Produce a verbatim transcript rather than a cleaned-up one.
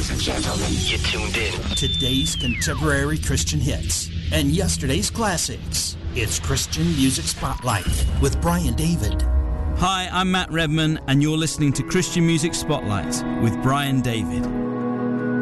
Ladies and gentlemen, you're tuned in. Today's contemporary Christian hits and yesterday's classics. It's Christian Music Spotlight with Brian David. Hi, I'm Matt Redman, and you're listening to Christian Music Spotlight with Brian David.